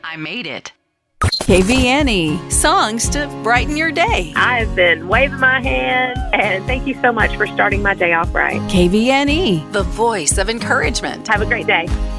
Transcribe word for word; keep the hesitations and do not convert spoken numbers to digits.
I made it. K V N E, songs to brighten your day. I've been waving my hand, and thank you so much for starting my day off right. K V N E, The voice of encouragement. Have a great day.